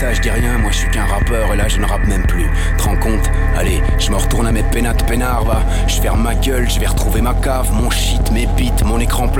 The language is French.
ça, je dis rien, moi je suis qu'un rappeur et là je ne rappe même plus. Te rends compte? Allez, je me retourne à mes pénates peinards, va. Je ferme ma gueule, je vais retrouver ma cave, mon shit, mes beats, mon écran plat.